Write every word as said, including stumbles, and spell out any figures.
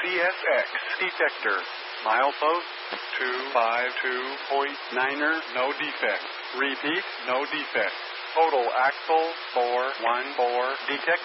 C S X detector. Milepost two five two point niner, no defect. Repeat, no defect. Total axle four one four detected.